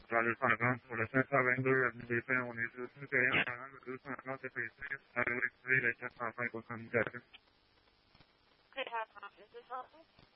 Rajasthan Police avendo invece un'istituzione che è not the case. I will read it just half I was on that. Okay, half. Is this helpful?